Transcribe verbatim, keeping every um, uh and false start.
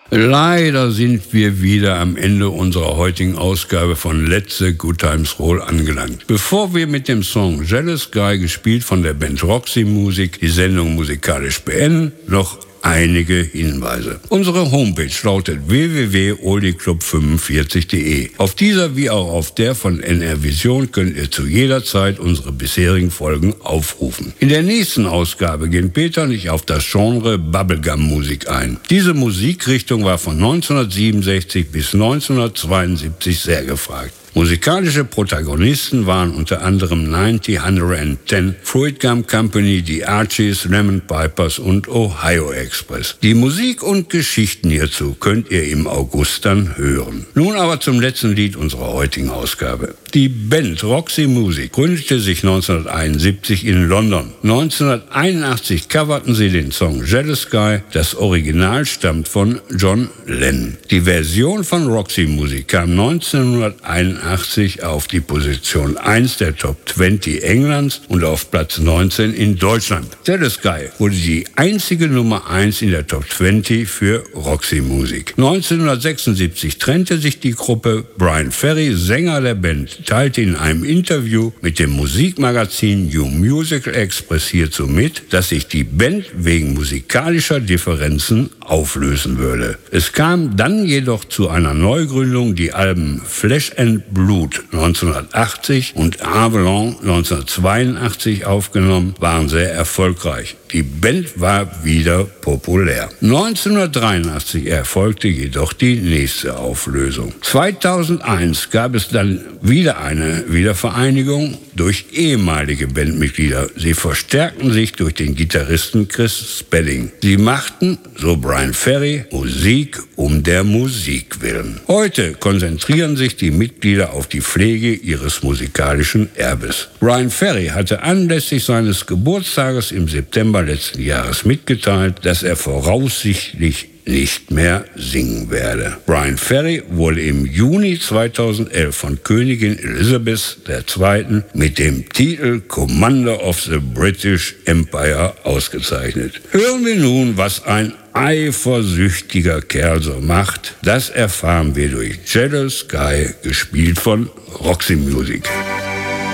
Leider sind wir wieder am Ende unserer heutigen Ausgabe von Let the Good Times Roll angelangt. Bevor wir mit dem Song Jealous Guy, gespielt von der Band Roxy Music, die Sendung musikalisch beenden, noch einige Hinweise. Unsere Homepage lautet w w w punkt oldieclub fünfundvierzig punkt de. Auf dieser wie auch auf der von N R Vision könnt ihr zu jeder Zeit unsere bisherigen Folgen aufrufen. In der nächsten Ausgabe gehen Peter und ich auf das Genre Bubblegum-Musik ein. Diese Musikrichtung war von neunzehnhundertsiebenundsechzig bis neunzehnhundertzweiundsiebzig sehr gefragt. Musikalische Protagonisten waren unter anderem neunzig zehn, Fruit Gum Company, die Archies, Lemon Pipers und Ohio Express. Die Musik und Geschichten hierzu könnt ihr im August dann hören. Nun aber zum letzten Lied unserer heutigen Ausgabe. Die Band Roxy Music gründete sich neunzehnhunderteinundsiebzig in London. neunzehnhunderteinundachtzig coverten sie den Song Jealous Guy. Das Original stammt von John Lennon. Die Version von Roxy Music kam neunzehnhunderteinundachtzig auf die Position eins der Top zwanzig Englands und auf Platz neunzehn in Deutschland. Jealous Guy wurde die einzige Nummer eins in der Top zwanzig für Roxy Music. neunzehnhundertsechsundsiebzig trennte sich die Gruppe. Brian Ferry, Sänger der Band, teilte in einem Interview mit dem Musikmagazin New Musical Express hierzu mit, dass sich die Band wegen musikalischer Differenzen auflösen würde. Es kam dann jedoch zu einer Neugründung. Die Alben Flesh and Blood neunzehnhundertachtzig und Avalon neunzehnhundertzweiundachtzig aufgenommen, waren sehr erfolgreich. Die Band war wieder populär. neunzehnhundertdreiundachtzig erfolgte jedoch die nächste Auflösung. zweitausendeins gab es dann wieder eine Wiedervereinigung durch ehemalige Bandmitglieder. Sie verstärkten sich durch den Gitarristen Chris Spedding. Sie machten, so Brian Ferry, Musik um der Musik willen. Heute konzentrieren sich die Mitglieder auf die Pflege ihres musikalischen Erbes. Brian Ferry hatte anlässlich seines Geburtstages im September letzten Jahres mitgeteilt, dass er voraussichtlich nicht mehr singen werde. Brian Ferry wurde im Juni zweitausendelf von Königin Elizabeth der Zweiten mit dem Titel Commander of the British Empire ausgezeichnet. Hören wir nun, was ein eifersüchtiger Kerl so macht. Das erfahren wir durch Jealous Guy, gespielt von Roxy Music.